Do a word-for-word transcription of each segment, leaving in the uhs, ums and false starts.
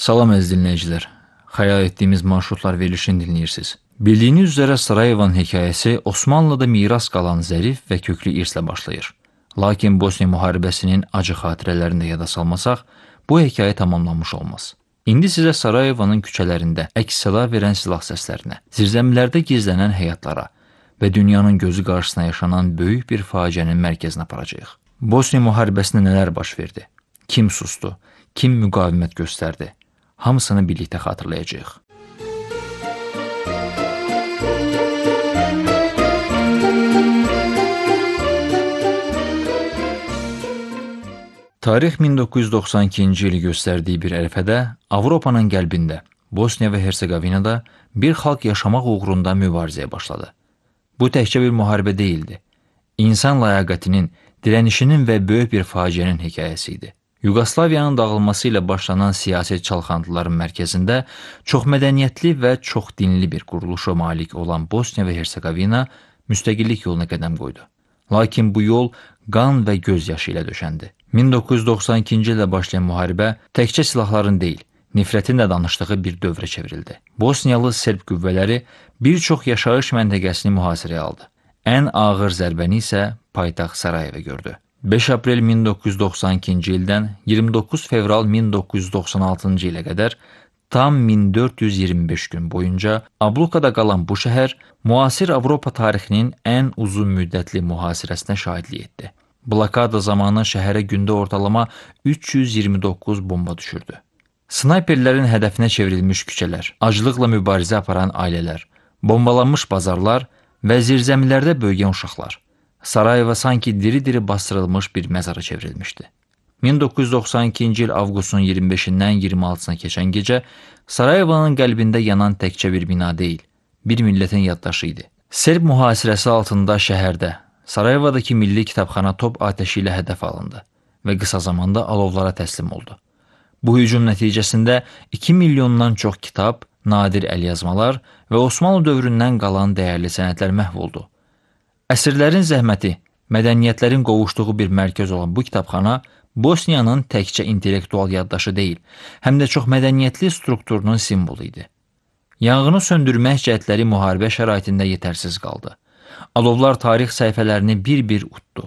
Salam əziz dinləyicilər. Xəyal etdiyimiz marşrutlar verilişini dinləyirsiniz. Bildiyiniz üzrə Sarayevanın hekayəsi Osmanlıda miras qalan zərif və köklü irslə başlayır. Lakin Bosniya müharibəsinin acı xatirələrini də yada salmasaq, bu hekayə tamamlanmış olmaz. İndi sizə Sarayevanın küçələrində əks-səda verən silah səslərinə, zirzəmilərdə gizlənən həyatlara və dünyanın gözü qarşısına yaşanan böyük bir faciənin mərkəzinə aparacağıq. Bosniya müharibəsində nələr baş verdi? Kim sustu? Kim müqavimət göstərdi? Hamısını birlikdə xatırlayacağıq. Tarix min doqquz yüz doxsan ikinci ili göstərdiyi bir ərəfədə Avropanın qəlbində, Bosniya və Herseqovinada bir xalq yaşamaq uğrunda mübarizəyə başladı. Bu təkcə bir müharibə deyildi. İnsan ləyaqətinin, dirənişinin və böyük bir faciənin hekayəsi idi. Yugoslaviyanın dağılması ilə başlanan siyasi çalxantıların mərkəzində çoxmədəniyyətli və çox dinli bir quruluşa malik olan Bosniya və Herseqovina müstəqillik yoluna qədəm qoydu. Lakin bu yol qan və göz yaşı ilə döşəndi. min doqquz yüz doxsan ikinci ildə başlayan müharibə təkcə silahların deyil, nifrətin də danışdığı bir dövrə çevrildi. Bosniyalı Serb qüvvələri bir çox yaşayış məntəqəsini mühasirəyə aldı. Ən ağır zərbəni isə paytaxt Sarayeva gördü. beş aprel min doqquz yüz doxsan ikinci ildən iyirmi doqquz fevral min doqquz yüz doxsan altıncı ilə qədər tam min dörd yüz iyirmi beş gün boyunca ablukada qalan bu şəhər müasir Avropa tarixinin ən uzun müddətli mühasirəsinə şahidlik etdi. Blokada zamanı şəhərə gündə ortalama üç yüz iyirmi doqquz bomba düşürdü. Snayperlərin hədəfinə çevrilmiş küçələr, aclıqla mübarizə aparan ailələr, bombalanmış bazarlar və zirzəmilərdə böyüyən uşaqlar. Sarayeva sanki diri-diri bastırılmış bir məzara çevrilmişdi. min doqquz yüz doxsan ikinci il avqustun iyirmi beşindən iyirmi altısına keçən gecə Sarayevanın qəlbində yanan təkcə bir bina deyil, bir millətin yaddaşı idi. Serb mühasirəsi altında şəhərdə, Sarayevadakı milli kitabxana top atəşi ilə hədəf alındı və qısa zamanda alovlara təslim oldu. Bu hücum nəticəsində iki milyondan çox kitab, nadir əlyazmalar və Osmanlı dövründən qalan dəyərli sənədlər məhv oldu. Əsrlərin zəhməti, mədəniyyətlərin qovuşduğu bir mərkəz olan bu kitabxana Bosniyanın təkcə intellektual yaddaşı deyil, həm də çox mədəniyyətli strukturunun simvolu idi. Yanğını söndürmək cəhdləri müharibə şəraitində yetərsiz qaldı. Alovlar tarix səhifələrini bir-bir utdu.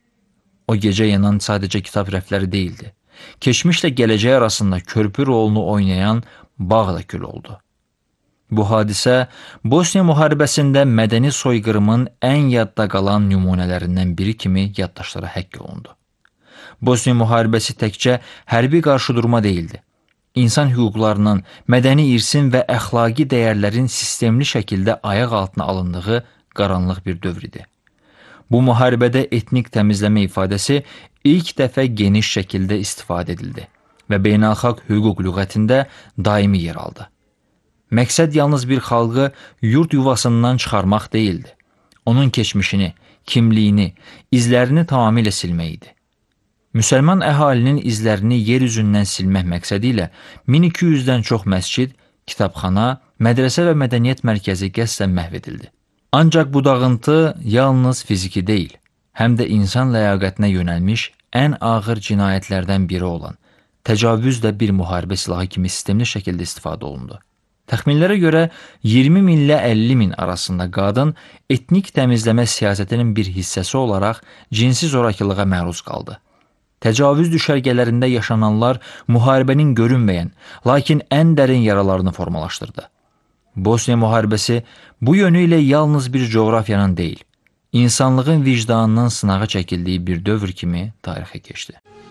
O gecə yanan sadəcə kitab rəfləri deyildi. Keçmişlə gələcək arasında körpü rolunu oynayan bağ da kül oldu. Bu hadisə Bosniya müharibəsində mədəni soyqırımın ən yadda qalan nümunələrindən biri kimi yaddaşlara həkk olundu. Bosniya müharibəsi təkcə hərbi qarşıdurma deyildi. İnsan hüquqlarının, mədəni irsin və əxlaqi dəyərlərin sistemli şəkildə ayaq altına alındığı qaranlıq bir dövr idi. Bu müharibədə etnik təmizləmə ifadəsi ilk dəfə geniş şəkildə istifadə edildi və beynəlxalq hüquq lüğətində daimi yer aldı. Məqsəd yalnız bir xalqı yurd yuvasından çıxarmaq deyildi. Onun keçmişini, kimliyini, izlərini tamamilə silmək idi. Müsəlman əhalinin izlərini yer üzündən silmək məqsədi ilə min iki yüzdən çox məscid, kitabxana, mədrəsə və mədəniyyət mərkəzi qəsdən məhv edildi. Ancaq bu dağıntı yalnız fiziki deyil, həm də insan ləyaqətinə yönəlmiş ən ağır cinayətlərdən biri olan təcavüz də bir müharibə silahı kimi sistemli şəkildə istifadə olundu. Təxminlərə görə iyirmi min ilə əlli min arasında qadın etnik təmizləmə siyasətinin bir hissəsi olaraq cinsi zorakılığa məruz qaldı. Təcavüz düşərgələrində yaşananlar müharibənin görünməyən, lakin ən dərin yaralarını formalaşdırdı. Bosniya müharibəsi bu yönü ilə yalnız bir coğrafiyanın deyil, insanlığın vicdanının sınağa çəkildiyi bir dövr kimi tarixə keçdi.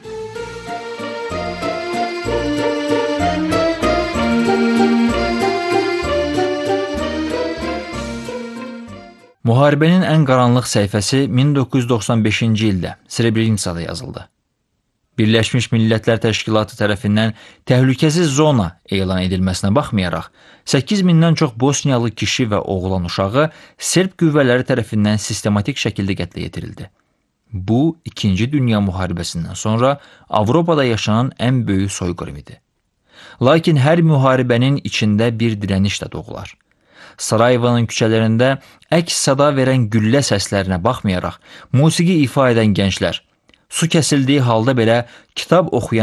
Müharibənin ən qaranlıq səhifəsi min doqquz yüz doxsan beşinci ildə Srebrenicada yazıldı. Birləşmiş Millətlər Təşkilatı tərəfindən təhlükəsiz zona elan edilməsinə baxmayaraq, səkkiz mindən çox Bosniyalı kişi və oğlan uşağı Serb qüvvələri tərəfindən sistematik şəkildə qətlə yetirildi. Bu, İkinci Dünya müharibəsindən sonra Avropada yaşanan ən böyük soyqırım idi. Lakin hər müharibənin içində bir dirəniş də doğular. Sarayevanın küçələrində əks-səda verən güllə səslərinə baxmayaraq, musiqi ifa edən gənclər, su kəsildiyi halda belə kitab oxuyan